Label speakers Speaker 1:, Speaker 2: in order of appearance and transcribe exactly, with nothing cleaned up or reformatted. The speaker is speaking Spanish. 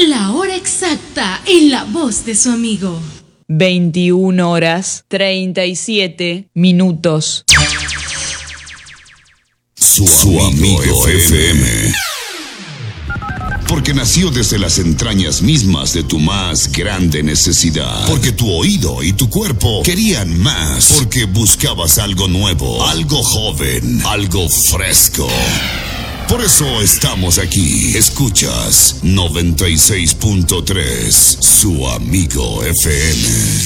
Speaker 1: La hora exacta en la voz de su amigo.
Speaker 2: veintiuna horas treinta y siete minutos.
Speaker 3: Su, su amigo F M. Porque nació desde las entrañas mismas de tu más grande necesidad. Porque tu oído y tu cuerpo querían más. Porque buscabas algo nuevo, algo joven, algo fresco. Por eso estamos aquí. Escuchas noventa y seis punto tres, su amigo F M.